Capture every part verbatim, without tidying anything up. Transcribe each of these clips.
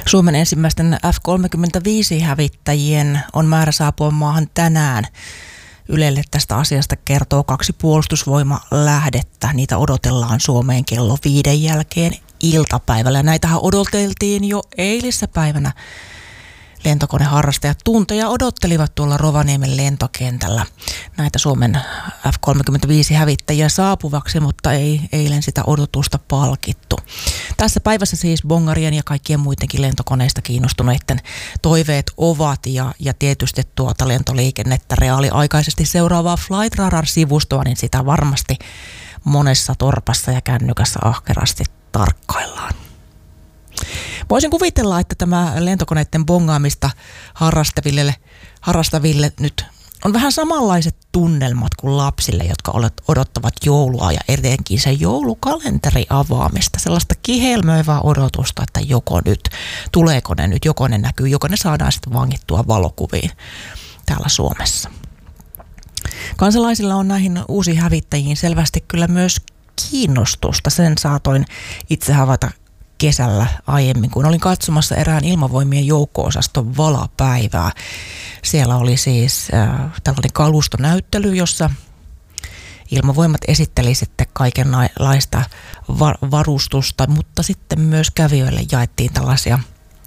Suomen ensimmäisten F kolmekymmentäviisi-hävittäjien on määrä saapua maahan tänään. Ylelle tästä asiasta kertoo kaksi puolustusvoimalähdettä. Niitä odotellaan Suomeen kello viiden jälkeen iltapäivällä. Näitähän odoteltiin jo eilisessä päivänä. Lentokoneharrastajat tunteja odottelivat tuolla Rovaniemen lentokentällä näitä Suomen F kolmekymmentäviisi-hävittäjiä saapuvaksi, mutta ei eilen sitä odotusta palkittu. Tässä päivässä siis bongarien ja kaikkien muidenkin lentokoneista kiinnostuneiden toiveet ovat ja, ja tietysti tuota lentoliikennettä reaaliaikaisesti seuraavaa Flight Radar-sivustoa, niin sitä varmasti monessa torpassa ja kännykässä ahkerasti tarkkaillaan. Voisin kuvitella, että tämä lentokoneiden bongaamista harrastaville, harrastaville nyt on vähän samanlaiset tunnelmat kuin lapsille, jotka odottavat joulua ja etenkin se joulukalenteri avaamista. Sellaista kihelmöivää odotusta, että joko nyt, tuleeko ne nyt, joko ne näkyy, joko ne saadaan sitten vangittua valokuviin täällä Suomessa. Kansalaisilla on näihin uusiin hävittäjiin selvästi kyllä myös kiinnostusta. Sen saatoin itse havaita kesällä aiemmin, kun olin katsomassa erään ilmavoimien joukko-osaston valapäivää. Siellä oli siis äh, tällainen kalustonäyttely, jossa ilmavoimat esitteli sitten kaikenlaista va- varustusta, mutta sitten myös kävijöille jaettiin tällaisia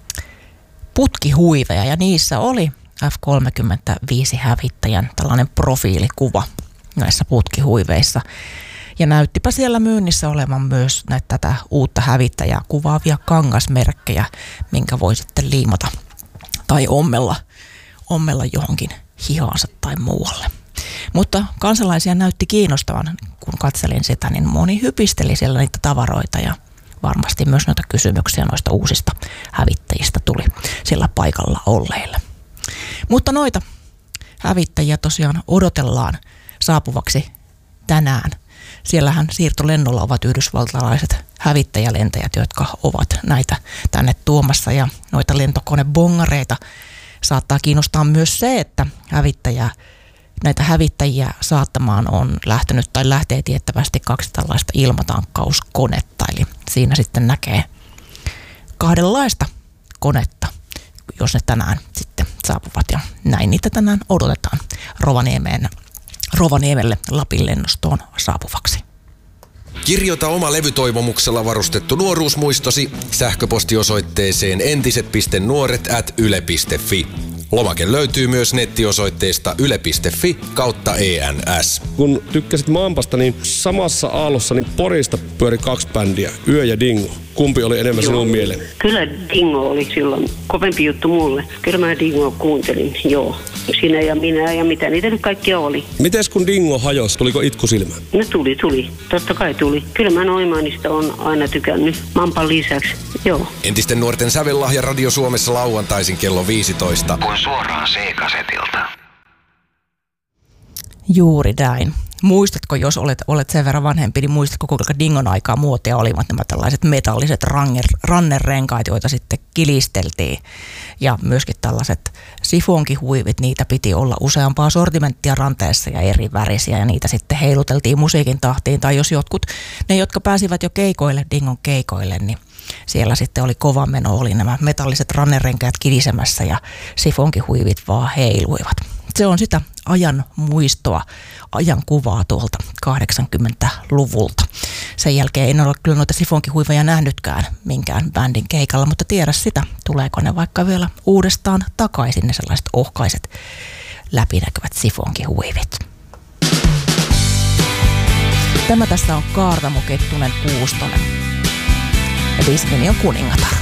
putkihuiveja ja niissä oli F kolmekymmentäviisi-hävittäjän tällainen profiilikuva näissä putkihuiveissa. Ja näyttipä siellä myynnissä olevan myös näitä tätä uutta hävittäjää kuvaavia kangasmerkkejä, minkä voi sitten liimata tai ommella, ommella johonkin hihaansa tai muualle. Mutta kansalaisia näytti kiinnostavan, kun katselin sitä, niin moni hypisteli siellä niitä tavaroita ja varmasti myös noita kysymyksiä noista uusista hävittäjistä tuli sillä paikalla olleille. Mutta noita hävittäjiä tosiaan odotellaan saapuvaksi tänään. Siellähän siirtolennolla ovat yhdysvaltalaiset hävittäjälentäjät, jotka ovat näitä tänne tuomassa ja noita lentokonebongareita. Saattaa kiinnostaa myös se, että hävittäjä, näitä hävittäjiä saattamaan on lähtenyt tai lähtee tiettävästi kaksi tällaista ilmatankkauskonetta. Eli siinä sitten näkee kahdenlaista konetta, jos ne tänään sitten saapuvat ja näin niitä tänään odotetaan Rovaniemeen. Rovaniemelle Lapin lennostoon saapuvaksi. Kirjoita oma levytoivomuksella varustettu nuoruusmuistosi sähköpostiosoitteeseen entiset piste nuoret ät yle piste fi. Lomake löytyy myös nettiosoitteesta yle piste fi kautta ens. Kun tykkäsit Mampasta, niin samassa aallossa niin Porista pyöri kaksi bändiä, Yö ja Dingo. Kumpi oli enemmän sinun mieleen? Kyllä Dingo oli silloin kovempi juttu mulle. Kyllä mä Dingoa kuuntelin, joo. Sinä ja minä ja mitä niitä nyt kaikkia oli. Mites kun Dingo hajosi, tuliko itku silmään? No tuli, tuli. Totta kai tuli. Kyllä mä Noimanista on aina tykännyt. Mampan lisäksi, joo. Entisten nuorten sävellahja Radio Suomessa lauantaisin kello viisitoista. On suoraan C-kasetilta. Juuri näin. Muistatko, jos olet, olet sen verran vanhempi, niin muistatko, kuinka Dingon aikaa muotia olivat nämä tällaiset metalliset ranger, rannerenkaat, joita sitten kilisteltiin. Ja myöskin tällaiset sifonkihuivit, niitä piti olla useampaa sortimenttia ranteessa ja eri värisiä. Ja niitä sitten heiluteltiin musiikin tahtiin. Tai jos jotkut, ne jotka pääsivät jo keikoille, Dingon keikoille, niin siellä sitten oli kova meno, oli nämä metalliset rannerenkaat kilisemässä ja sifonkihuivit vaan heiluivat. Se on sitä ajan muistoa, ajan kuvaa tuolta kahdeksankymmentäluvulta. Sen jälkeen en ole kyllä noita sifonkihuiveja nähnytkään minkään bändin keikalla, mutta tiedä sitä, tuleeko ne vaikka vielä uudestaan takaisin, ne sellaiset ohkaiset läpinäkyvät sifonkihuivit. Tämä tässä on Kaartamo Kettunen Kuustonen ja biisi nimi on Kuningatar.